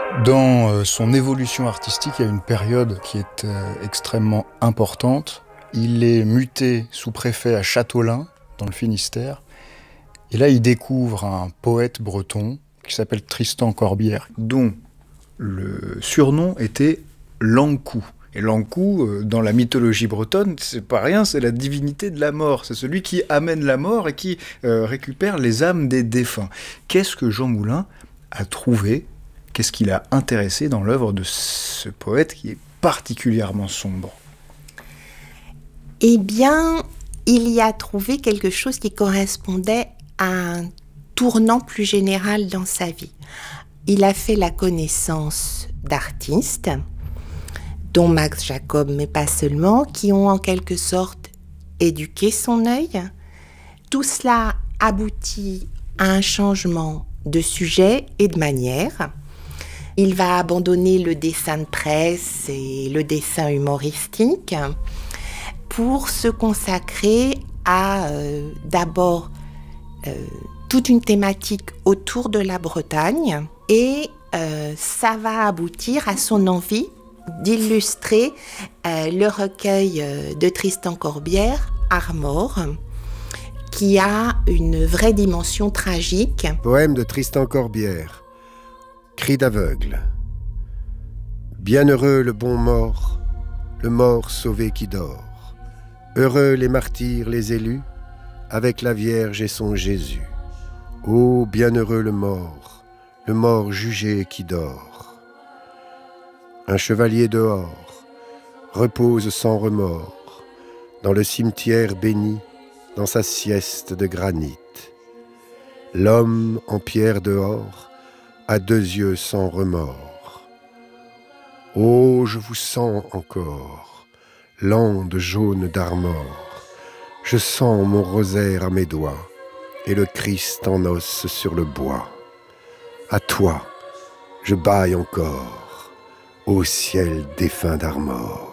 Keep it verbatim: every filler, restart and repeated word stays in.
Dans euh, son évolution artistique, il y a une période qui est euh, extrêmement importante. Il est muté sous-préfet à Châteaulin, dans le Finistère. Et là, il découvre un poète breton qui s'appelle Tristan Corbière, dont le surnom était Lankou. Et Lankou, euh, dans la mythologie bretonne, c'est pas rien, c'est la divinité de la mort. C'est celui qui amène la mort et qui euh, récupère les âmes des défunts. Qu'est-ce que Jean Moulin a trouvé? Qu'est-ce qui l'a intéressé dans l'œuvre de ce poète qui est particulièrement sombre? Eh bien, il y a trouvé quelque chose qui correspondait à un tournant plus général dans sa vie. Il a fait la connaissance d'artistes, dont Max Jacob, mais pas seulement, qui ont en quelque sorte éduqué son œil. Tout cela aboutit à un changement de sujet et de manière. Il va abandonner le dessin de presse et le dessin humoristique pour se consacrer à euh, d'abord euh, toute une thématique autour de la Bretagne et euh, ça va aboutir à son envie d'illustrer euh, le recueil de Tristan Corbière, Armor, qui a une vraie dimension tragique. Poème de Tristan Corbière. Cri d'aveugle. Bienheureux le bon mort, le mort sauvé qui dort. Heureux les martyrs, les élus, avec la Vierge et son Jésus. Ô bienheureux le mort, le mort jugé qui dort. Un chevalier dehors repose sans remords, dans le cimetière béni, dans sa sieste de granit. L'homme en pierre dehors a deux yeux sans remords. Oh, je vous sens encore, lande jaune d'Armor. Je sens mon rosaire à mes doigts et le Christ en os sur le bois. À toi, je bâille encore, ô ciel défunt d'Armor.